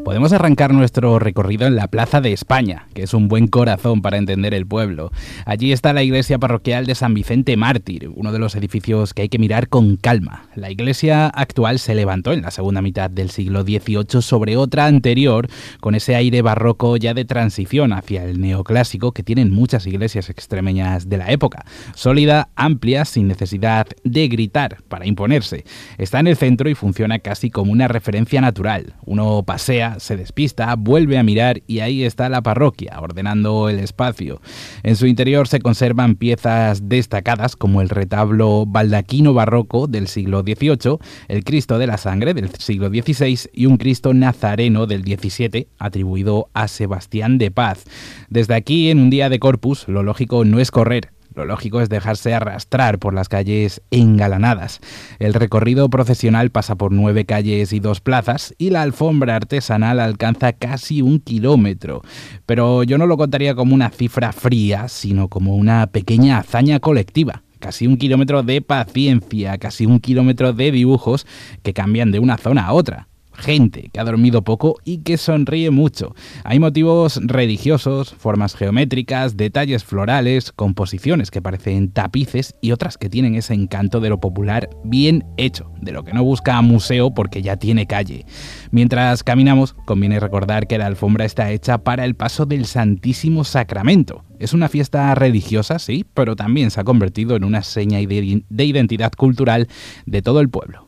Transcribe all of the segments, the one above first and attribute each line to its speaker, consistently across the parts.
Speaker 1: Podemos arrancar nuestro recorrido en la Plaza de España, que es un buen corazón para entender el pueblo. Allí está la iglesia parroquial de San Vicente Mártir, uno de los edificios que hay que mirar con calma. La iglesia actual se levantó en la segunda mitad del siglo XVIII sobre otra anterior, con ese aire barroco ya de transición hacia el neoclásico que tienen muchas iglesias extremeñas de la época. Sólida, amplia, sin necesidad de gritar para imponerse. Está en el centro y funciona casi como una referencia natural. Uno pasea, se despista, vuelve a mirar y ahí está la parroquia, ordenando el espacio. En su interior se conservan piezas destacadas como el retablo baldaquino barroco del siglo XVIII, el Cristo de la Sangre del siglo XVI y un Cristo nazareno del XVII atribuido a Sebastián de Paz. Desde aquí, en un día de Corpus, lo lógico no es correr. Lo lógico es dejarse arrastrar por las calles engalanadas. El recorrido procesional pasa por 9 calles y 2 plazas y la alfombra artesanal alcanza casi 1 kilómetro. Pero yo no lo contaría como una cifra fría, sino como una pequeña hazaña colectiva. Casi 1 kilómetro de paciencia, casi 1 kilómetro de dibujos que cambian de una zona a otra. Gente que ha dormido poco y que sonríe mucho. Hay motivos religiosos, formas geométricas, detalles florales, composiciones que parecen tapices y otras que tienen ese encanto de lo popular bien hecho, de lo que no busca museo porque ya tiene calle. Mientras caminamos, conviene recordar que la alfombra está hecha para el paso del Santísimo Sacramento. Es una fiesta religiosa, sí, pero también se ha convertido en una seña de identidad cultural de todo el pueblo.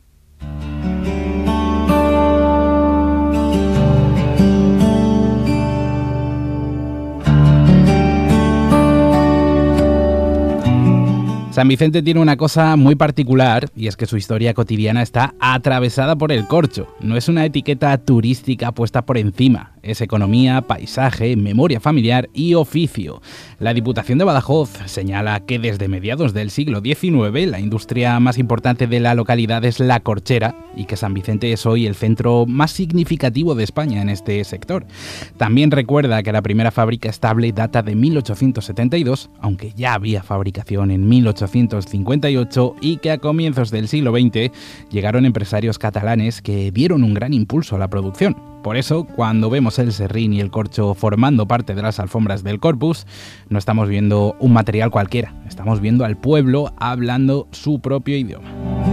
Speaker 1: San Vicente tiene una cosa muy particular y es que su historia cotidiana está atravesada por el corcho. No es una etiqueta turística puesta por encima, es economía, paisaje, memoria familiar y oficio. La Diputación de Badajoz señala que desde mediados del siglo XIX la industria más importante de la localidad es la corchera y que San Vicente es hoy el centro más significativo de España en este sector. También recuerda que la primera fábrica estable data de 1872, aunque ya había fabricación en 1858 y que a comienzos del siglo XX llegaron empresarios catalanes que dieron un gran impulso a la producción. Por eso, cuando vemos el serrín y el corcho formando parte de las alfombras del Corpus, no estamos viendo un material cualquiera, estamos viendo al pueblo hablando su propio idioma.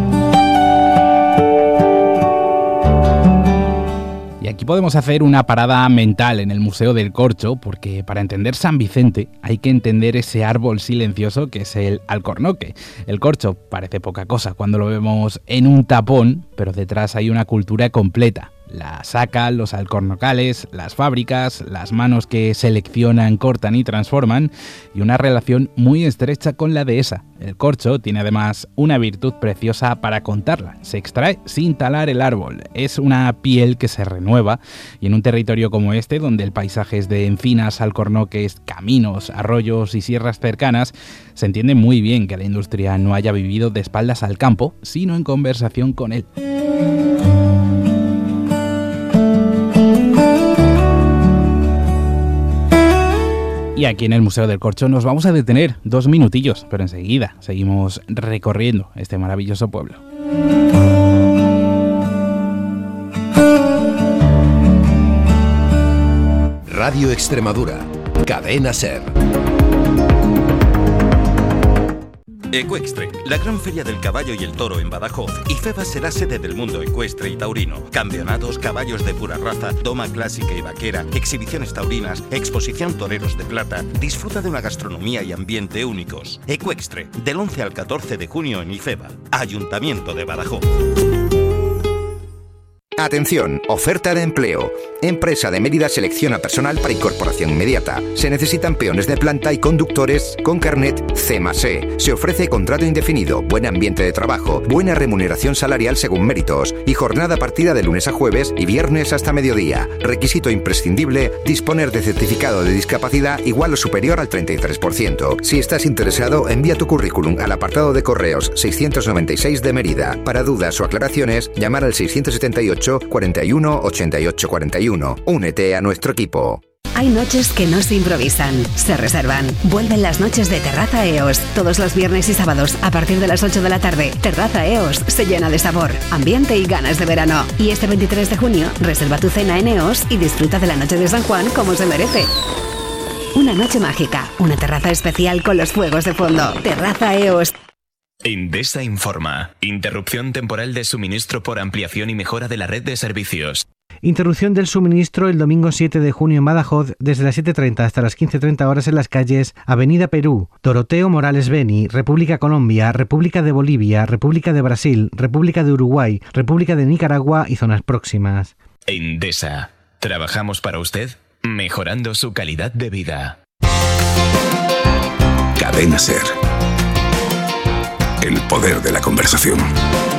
Speaker 1: Y aquí podemos hacer una parada mental en el Museo del Corcho, porque para entender San Vicente hay que entender ese árbol silencioso que es el alcornoque. El corcho parece poca cosa cuando lo vemos en un tapón, pero detrás hay una cultura completa. La saca, los alcornocales, las fábricas, las manos que seleccionan, cortan y transforman, y una relación muy estrecha con la dehesa. El corcho tiene además una virtud preciosa para contarla. Se extrae sin talar el árbol. Es una piel que se renueva, y en un territorio como este, donde el paisaje es de encinas, alcornoques, caminos, arroyos y sierras cercanas, se entiende muy bien que la industria no haya vivido de espaldas al campo, sino en conversación con él. Y aquí en el Museo del Corcho nos vamos a detener 2 minutillos, pero enseguida seguimos recorriendo este maravilloso pueblo.
Speaker 2: Radio Extremadura, Cadena SER.
Speaker 3: Ecuestre, la gran feria del caballo y el toro en Badajoz. IFEBA será sede del mundo ecuestre y taurino. Campeonatos, caballos de pura raza, doma clásica y vaquera, exhibiciones taurinas, exposición toreros de plata. Disfruta de una gastronomía y ambiente únicos. Ecuestre, del 11 al 14 de junio en IFEBA. Ayuntamiento de Badajoz.
Speaker 4: Atención, oferta de empleo. Empresa de Mérida selecciona personal para incorporación inmediata. Se necesitan peones de planta y conductores con carnet C+E. Se ofrece contrato indefinido, buen ambiente de trabajo, buena remuneración salarial según méritos y jornada partida de lunes a jueves y viernes hasta mediodía. Requisito imprescindible, disponer de certificado de discapacidad igual o superior al 33%. Si estás interesado, envía tu currículum al apartado de correos 696 de Mérida. Para dudas o aclaraciones, llamar al 678 41 88 41. Únete a nuestro equipo.
Speaker 5: Hay noches que no se improvisan, se reservan. Vuelven las noches de Terraza EOS. Todos los viernes y sábados a partir de las 8 de la tarde. Terraza EOS se llena de sabor, ambiente y ganas de verano. Y este 23 de junio, reserva tu cena en EOS y disfruta de la noche de San Juan como se merece. Una noche mágica, una terraza especial con los fuegos de fondo. Terraza EOS.
Speaker 6: Endesa informa. Interrupción temporal de suministro por ampliación y mejora de la red de servicios.
Speaker 7: Interrupción del suministro el domingo 7 de junio en Badajoz desde las 7:30 hasta las 15:30 horas en las calles Avenida Perú, Doroteo Morales Beni, República Colombia, República de Bolivia, República de Brasil, República de Uruguay, República de Nicaragua y zonas próximas.
Speaker 6: Endesa. Trabajamos para usted, mejorando su calidad de vida.
Speaker 2: Cadena SER. El poder de la conversación.